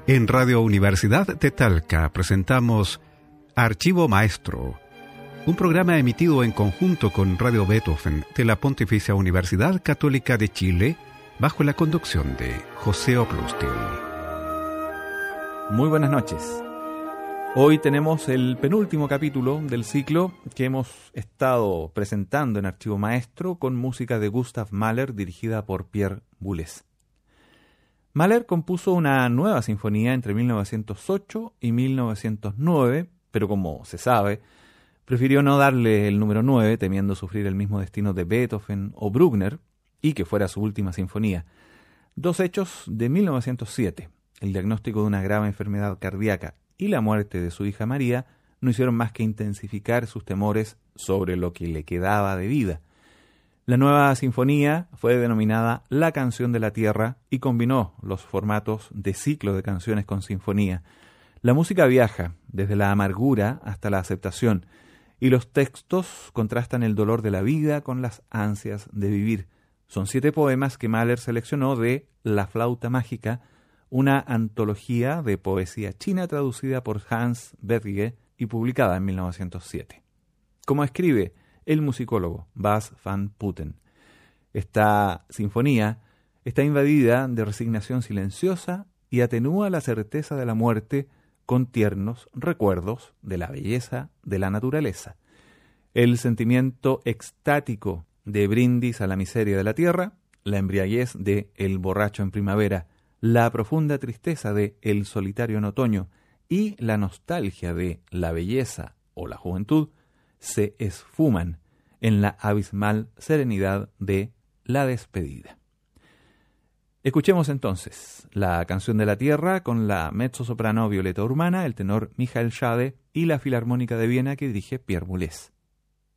En Radio Universidad de Talca presentamos Archivo Maestro, un programa emitido en conjunto con Radio Beethoven de la Pontificia Universidad Católica de Chile, bajo la conducción de José Oplustil. Muy buenas noches. Hoy tenemos el penúltimo capítulo del ciclo que hemos estado presentando en Archivo Maestro con música de Gustav Mahler dirigida por Pierre Boulez. Mahler compuso una nueva sinfonía entre 1908 y 1909, pero como se sabe, prefirió no darle el número 9, temiendo sufrir el mismo destino de Beethoven o Bruckner, y que fuera su última sinfonía. Dos hechos de 1907, el diagnóstico de una grave enfermedad cardíaca y la muerte de su hija María, no hicieron más que intensificar sus temores sobre lo que le quedaba de vida. La nueva sinfonía fue denominada La Canción de la Tierra y combinó los formatos de ciclo de canciones con sinfonía. La música viaja desde la amargura hasta la aceptación y los textos contrastan el dolor de la vida con las ansias de vivir. Son 7 poemas que Mahler seleccionó de La Flauta Mágica, una antología de poesía china traducida por Hans Betge y publicada en 1907. Como escribe el musicólogo Bas van Putten, esta sinfonía está invadida de resignación silenciosa y atenúa la certeza de la muerte con tiernos recuerdos de la belleza de la naturaleza. El sentimiento extático de brindis a la miseria de la tierra, la embriaguez de El borracho en primavera, la profunda tristeza de El solitario en otoño y la nostalgia de la belleza o la juventud se esfuman en la abismal serenidad de la despedida. Escuchemos entonces la Canción de la Tierra con la mezzosoprano Violeta Urmana, el tenor Michael Schade y la Filarmónica de Viena que dirige Pierre Boulez.